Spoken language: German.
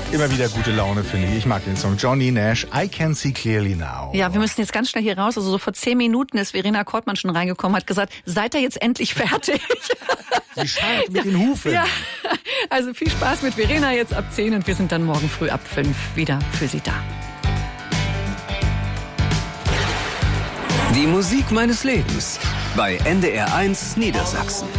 Immer wieder gute Laune, finde ich. Ich mag den Song. Johnny Nash, I Can See Clearly Now. Ja, wir müssen jetzt ganz schnell hier raus. Also so vor 10 Minuten ist Verena Kortmann schon reingekommen, hat gesagt, seid ihr jetzt endlich fertig? Sie scharrt mit den Hufen. Ja, also viel Spaß mit Verena jetzt ab 10 und wir sind dann morgen früh ab 5 wieder für Sie da. Die Musik meines Lebens bei NDR 1 Niedersachsen.